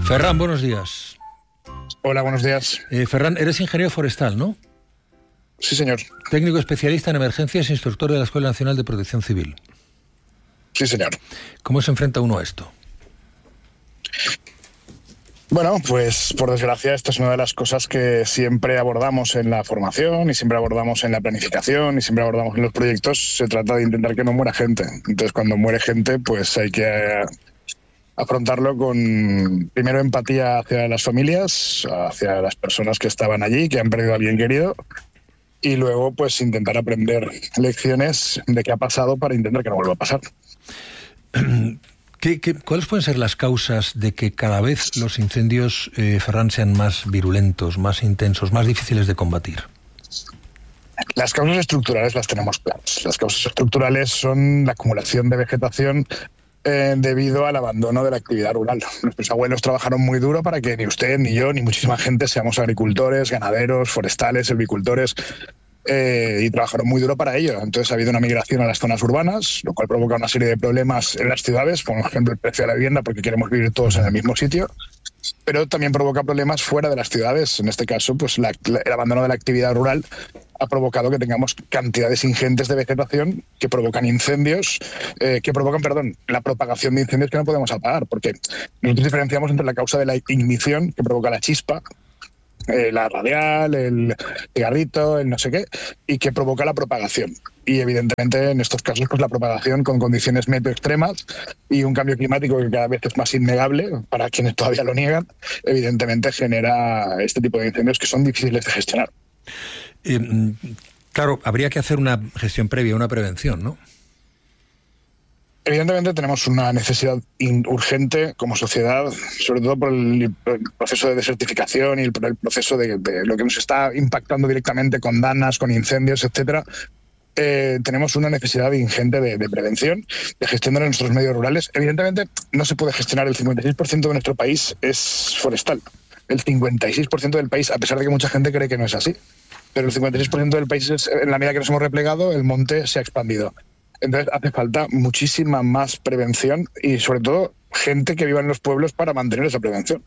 Ferran, buenos días. Hola, buenos días. Ferran, eres ingeniero forestal, ¿no? Sí, señor. Técnico especialista en emergencias e instructor de la Escuela Nacional de Protección Civil. Sí, señor. ¿Cómo se enfrenta uno a esto? Bueno, pues por desgracia esta es una de las cosas que siempre abordamos en la formación y siempre abordamos en la planificación y siempre abordamos en los proyectos. Se trata de intentar que no muera gente. Entonces, cuando muere gente, pues hay que afrontarlo con, primero, empatía hacia las familias, hacia las personas que estaban allí, que han perdido a alguien querido, y luego pues intentar aprender lecciones de qué ha pasado para intentar que no vuelva a pasar. ¿Cuáles pueden ser las causas de que cada vez los incendios, Ferran, sean más virulentos, más intensos, más difíciles de combatir? Las causas estructurales las tenemos claras. Las causas estructurales son la acumulación de vegetación debido al abandono de la actividad rural. Nuestros abuelos trabajaron muy duro para que ni usted, ni yo, ni muchísima gente seamos agricultores, ganaderos, forestales, silvicultores, y trabajaron muy duro para ello. Entonces ha habido una migración a las zonas urbanas, lo cual provoca una serie de problemas en las ciudades, como por ejemplo el precio de la vivienda, porque queremos vivir todos en el mismo sitio, pero también provoca problemas fuera de las ciudades. En este caso, pues el abandono de la actividad rural ha provocado que tengamos cantidades ingentes de vegetación que provocan incendios, la propagación de incendios que no podemos apagar, porque nosotros diferenciamos entre la causa de la ignición, que provoca la chispa, la radial, el cigarrito, el no sé qué, y que provoca la propagación. Y evidentemente en estos casos pues la propagación con condiciones meteo extremas y un cambio climático que cada vez es más innegable para quienes todavía lo niegan, evidentemente genera este tipo de incendios que son difíciles de gestionar. Claro, habría que hacer una gestión previa, una prevención, ¿no? Evidentemente tenemos una necesidad urgente como sociedad, sobre todo por el proceso de desertificación y por el proceso de lo que nos está impactando directamente con danas, con incendios, etcétera. Tenemos una necesidad ingente de prevención, de gestión de nuestros medios rurales. Evidentemente no se puede gestionar, el 56% de nuestro país es forestal. El 56% del país, a pesar de que mucha gente cree que no es así, pero el 56% del país, en la medida que nos hemos replegado, el monte se ha expandido. Entonces hace falta muchísima más prevención y sobre todo gente que viva en los pueblos para mantener esa prevención.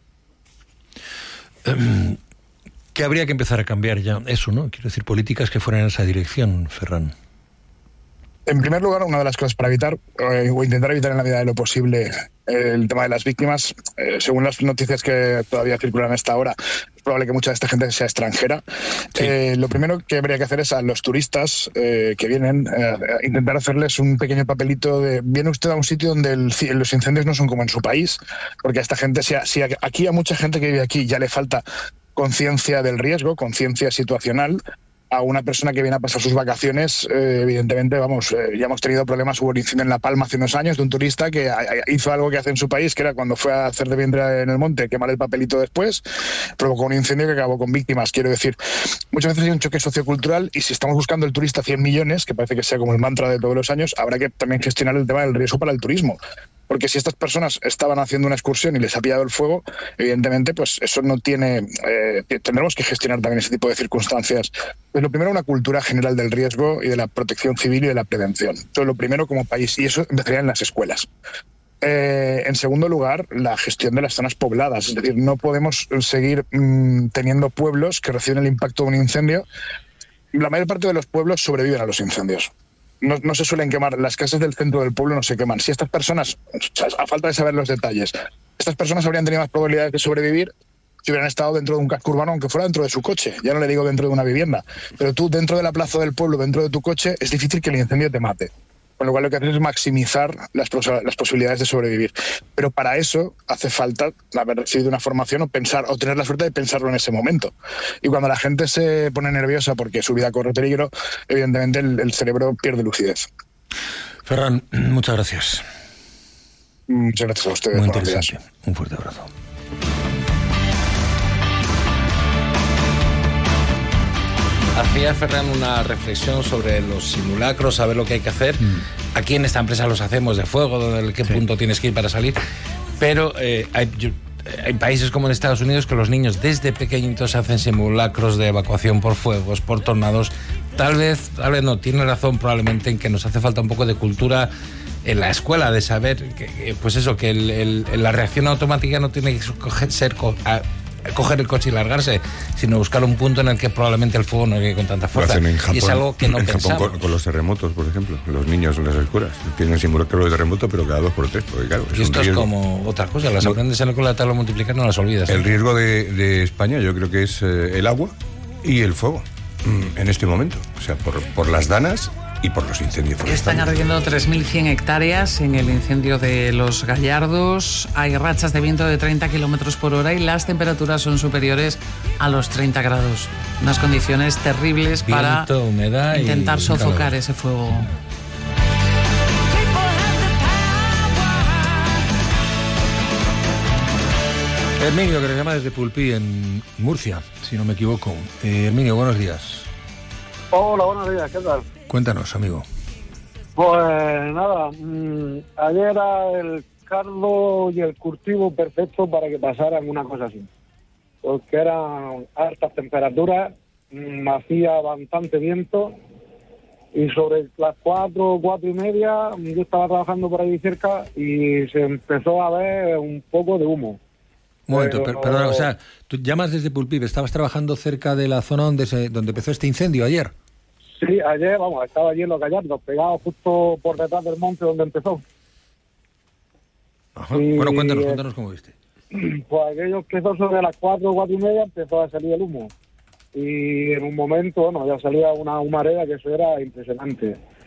¿Qué habría que empezar a cambiar ya? Eso, ¿no? Quiero decir, políticas que fueran en esa dirección, Ferran. En primer lugar, una de las cosas para evitar o intentar evitar en la medida de lo posible el tema de las víctimas, según las noticias que todavía circulan hasta ahora, es probable que mucha de esta gente sea extranjera. Sí. Lo primero que habría que hacer es a los turistas que vienen, intentar hacerles un pequeño papelito de viene usted a un sitio donde los incendios no son como en su país, porque a esta gente, si aquí a mucha gente que vive aquí ya le falta conciencia del riesgo, conciencia situacional, a una persona que viene a pasar sus vacaciones, evidentemente, ya hemos tenido problemas. Hubo un incendio en La Palma hace unos años de un turista que hizo algo que hace en su país, que era cuando fue a hacer de vientre en el monte, quemar el papelito después, provocó un incendio que acabó con víctimas. Quiero decir, muchas veces hay un choque sociocultural y si estamos buscando el turista 100 millones, que parece que sea como el mantra de todos los años, habrá que también gestionar el tema del riesgo para el turismo. Porque si estas personas estaban haciendo una excursión y les ha pillado el fuego, evidentemente, pues eso no tiene... tendremos que gestionar también ese tipo de circunstancias. Pues lo primero, una cultura general del riesgo y de la protección civil y de la prevención. Eso es lo primero como país, y eso empezaría en las escuelas. En segundo lugar, la gestión de las zonas pobladas. Es decir, no podemos seguir teniendo pueblos que reciben el impacto de un incendio. La mayor parte de los pueblos sobreviven a los incendios. No se suelen quemar, las casas del centro del pueblo no se queman. Si estas personas, a falta de saber los detalles, estas personas habrían tenido más probabilidades de sobrevivir si hubieran estado dentro de un casco urbano, aunque fuera dentro de su coche. Ya no le digo dentro de una vivienda, pero tú dentro de la plaza del pueblo, dentro de tu coche, es difícil que el incendio te mate. Con lo cual lo que haces es maximizar las posibilidades de sobrevivir. Pero para eso hace falta haber recibido una formación o tener la suerte de pensarlo en ese momento. Y cuando la gente se pone nerviosa porque su vida corre peligro, evidentemente el cerebro pierde lucidez. Ferran, muchas gracias. Muchas gracias a ustedes. Muy interesante. Un fuerte abrazo. Hacía Ferran una reflexión sobre los simulacros, saber lo que hay que hacer. Aquí en esta empresa los hacemos de fuego, de qué punto tienes que ir para salir. Pero hay países como en Estados Unidos que los niños desde pequeñitos hacen simulacros de evacuación por fuegos, por tornados, tal vez no, tiene razón probablemente en que nos hace falta un poco de cultura en la escuela, de saber que pues eso, que la reacción automática no tiene que coger el coche y largarse, sino buscar un punto en el que probablemente el fuego no llegue con tanta fuerza. Japón, y es algo que no pensamos. En Japón con los terremotos, por ejemplo, los niños en las escuelas tienen un simulacro de terremoto, pero cada 2 por 3, porque claro, y esto es como otra cosa, las aprendes en la tabla multiplicar, no las olvidas. El riesgo de España yo creo que es el agua y el fuego en este momento, o sea, por las danas y por los incendios forestales. Están ardiendo 3.100 hectáreas en el incendio de Los Gallardos. Hay rachas de viento de 30 kilómetros por hora y las temperaturas son superiores a los 30 grados. Unas condiciones terribles para humedad intentar sofocar ese fuego. Herminio, que nos llama desde Pulpí, en Murcia, si no me equivoco. Herminio, buenos días. Hola, buenos días, ¿qué tal? Cuéntanos, amigo. Pues nada, ayer era el caldo y el cultivo perfecto para que pasaran una cosa así. Porque eran altas temperaturas, hacía bastante viento y sobre las 4:30 yo estaba trabajando por ahí cerca y se empezó a ver un poco de humo. Un momento, perdona, o sea, tú llamas desde Pulpí, ¿estabas trabajando cerca de la zona donde empezó este incendio ayer? Sí, ayer, estaba allí en Los Gallardos, pegado justo por detrás del monte donde empezó. Ajá. Bueno, cuéntanos cómo viste. Pues aquello empezó sobre las 4:30, empezó a salir el humo. Y en un momento, ya salía una humareda que eso era impresionante.